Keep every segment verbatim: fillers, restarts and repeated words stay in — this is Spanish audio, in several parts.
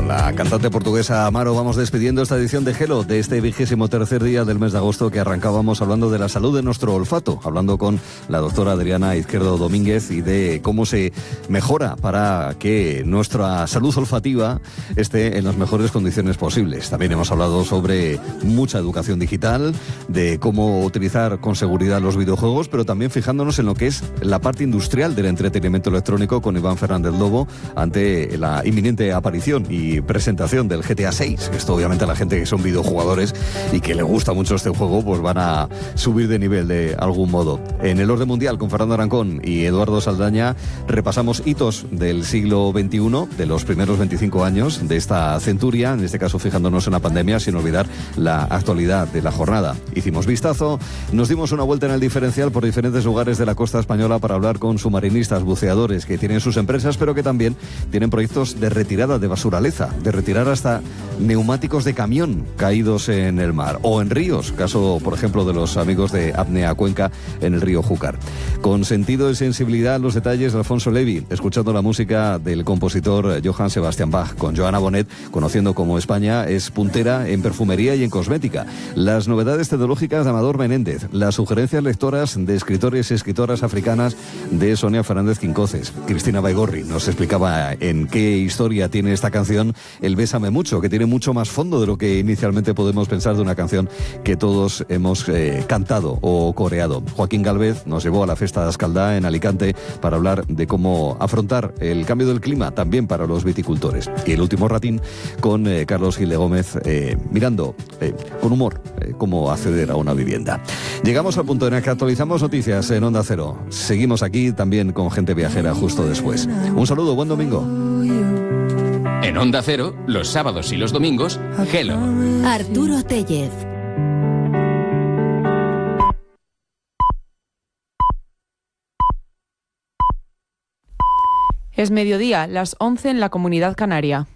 Con la cantante portuguesa Amaro vamos despidiendo esta edición de Hello de este vigésimo tercer día del mes de agosto, que arrancábamos hablando de la salud de nuestro olfato, hablando con la doctora Adriana Izquierdo Domínguez y de cómo se mejora para que nuestra salud olfativa esté en las mejores condiciones posibles. También hemos hablado sobre mucha educación digital, de cómo utilizar con seguridad los videojuegos, pero también fijándonos en lo que es la parte industrial del entretenimiento electrónico con Iván Fernández Lobo ante la inminente aparición y presentación del G T A seis. Esto obviamente a la gente que son videojugadores y que le gusta mucho este juego pues van a subir de nivel de algún modo. En el orden mundial con Fernando Arancón y Eduardo Saldaña repasamos hitos del siglo veintiuno, de los primeros veinticinco años de esta centuria, en este caso fijándonos en la pandemia sin olvidar la actualidad de la jornada. Hicimos vistazo, nos dimos una vuelta en el diferencial por diferentes lugares de la costa española para hablar con submarinistas, buceadores que tienen sus empresas pero que también tienen proyectos de retirada de basuraleza, de retirar hasta neumáticos de camión caídos en el mar o en ríos, caso por ejemplo de los amigos de Apnea Cuenca en el río Júcar. Con sentido y sensibilidad los detalles de Alfonso Levi, escuchando la música del compositor Johann Sebastian Bach, con Joana Bonet, conociendo cómo España es puntera en perfumería y en cosmética, las novedades tecnológicas de Amador Menéndez, las sugerencias lectoras de escritores y escritoras africanas de Sonia Fernández Quincoces. Cristina Baigorri nos explicaba en qué historia tiene esta canción, el Bésame Mucho, que tiene mucho más fondo de lo que inicialmente podemos pensar de una canción que todos hemos eh, cantado o coreado. Joaquín Gálvez nos llevó a la Festa de Ascaldá en Alicante para hablar de cómo afrontar el cambio del clima también para los viticultores. Y el último ratín con eh, Carlos Gil de Gómez eh, mirando eh, con humor eh, cómo acceder a una vivienda. Llegamos al punto en el que actualizamos noticias en Onda Cero. Seguimos aquí también con Gente Viajera justo después. Un saludo, buen domingo. En Onda Cero, los sábados y los domingos, Hello. Arturo Tellez. Es mediodía, las once en la Comunidad Canaria.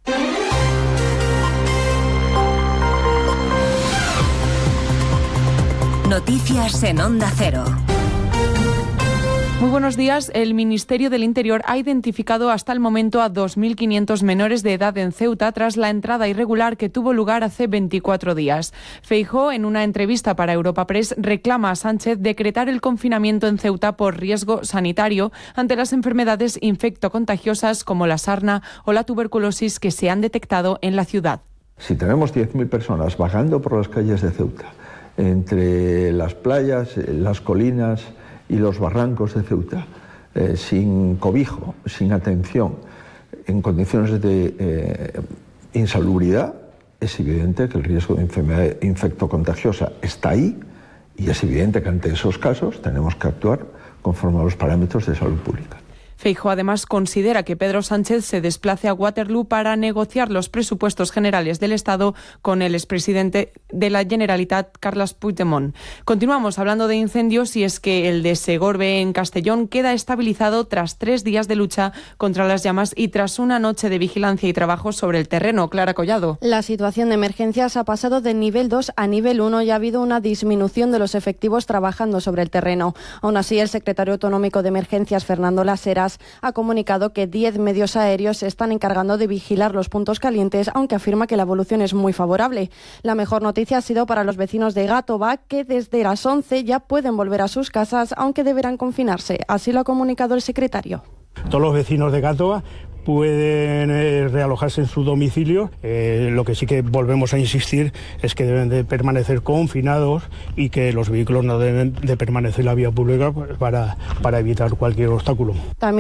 Noticias en Onda Cero. Muy buenos días. El Ministerio del Interior ha identificado hasta el momento a dos mil quinientos menores de edad en Ceuta tras la entrada irregular que tuvo lugar hace veinticuatro días. Feijóo, en una entrevista para Europa Press, reclama a Sánchez decretar el confinamiento en Ceuta por riesgo sanitario ante las enfermedades infectocontagiosas como la sarna o la tuberculosis que se han detectado en la ciudad. Si tenemos diez mil personas vagando por las calles de Ceuta, entre las playas, las colinas y los barrancos de Ceuta, eh, sin cobijo, sin atención, en condiciones de eh, insalubridad, es evidente que el riesgo de enfermedad infectocontagiosa está ahí y es evidente que ante esos casos tenemos que actuar conforme a los parámetros de salud pública. Feijóo además considera que Pedro Sánchez se desplace a Waterloo para negociar los presupuestos generales del Estado con el expresidente de la Generalitat, Carles Puigdemont. Continuamos hablando de incendios y es que el de Segorbe en Castellón queda estabilizado tras tres días de lucha contra las llamas y tras una noche de vigilancia y trabajo sobre el terreno. Clara Collado. La situación de emergencias ha pasado de nivel dos a nivel uno y ha habido una disminución de los efectivos trabajando sobre el terreno. Aún así, el secretario autonómico de Emergencias, Fernando Las Heras, ha comunicado que diez medios aéreos se están encargando de vigilar los puntos calientes, aunque afirma que la evolución es muy favorable. La mejor noticia ha sido para los vecinos de Gàtova, que desde las once ya pueden volver a sus casas, aunque deberán confinarse. Así lo ha comunicado el secretario. Todos los vecinos de Gàtova pueden eh, realojarse en su domicilio. Eh, lo que sí que volvemos a insistir es que deben de permanecer confinados y que los vehículos no deben de permanecer en la vía pública para, para evitar cualquier obstáculo. También